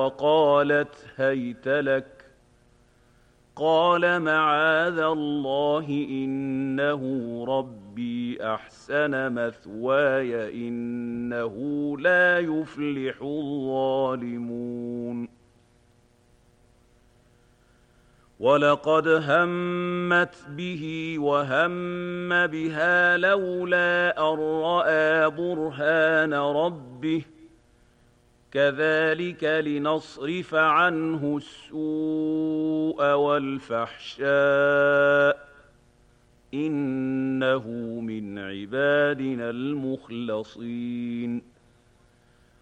فقالت هيت لك. قال معاذ الله إنه ربي أحسن مثواي إنه لا يفلح الظالمون. ولقد همت به وهم بها لولا أن رأى برهان ربه كذلك لنصرف عنه السوء والفحشاء إنه من عبادنا المخلصين.